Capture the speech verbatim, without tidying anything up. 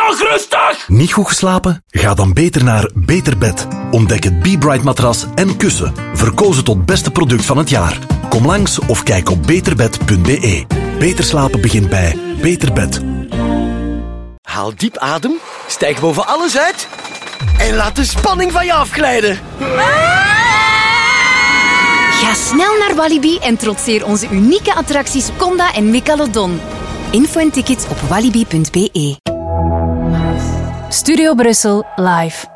toch rustig! Niet goed geslapen? Ga dan beter naar Beter Bed. Ontdek het Be Bright matras en kussen. Verkozen tot beste product van het jaar. Kom langs of kijk op beterbed punt be. Beter slapen begint bij Beter Bed. Haal diep adem, stijg boven alles uit en laat de spanning van je afglijden. Ga snel naar Walibi en trotseer onze unieke attracties Conda en Megalodon. Info en tickets op walibi punt be. Studio Brussel live.